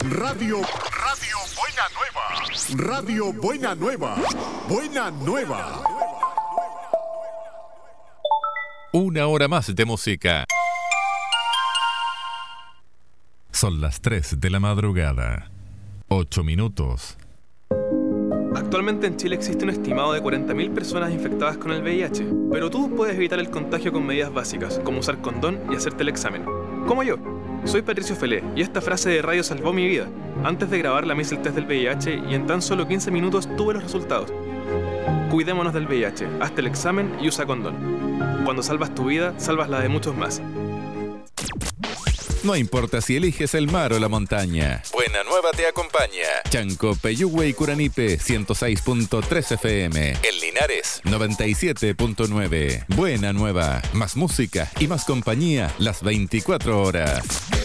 Radio Buena Nueva. Radio Buena Nueva. Buena Nueva. Una hora más de música. Son las 3 de la madrugada. 8 minutos. Actualmente en Chile existe un estimado de 40.000 personas infectadas con el VIH, pero tú puedes evitar el contagio con medidas básicas, como usar condón y hacerte el examen. Como yo. Soy Patricio Felé y esta frase de radio salvó mi vida. Antes de grabarla me hice el test del VIH y en tan solo 15 minutos tuve los resultados. Cuidémonos del VIH, hazte el examen y usa condón. Cuando salvas tu vida, salvas la de muchos más. No importa si eliges el mar o la montaña. Buena Nueva te acompaña. Chanco, Peyúgue y Curanipe, 106.3 FM. En Linares, 97.9. Buena Nueva. Más música y más compañía las 24 horas.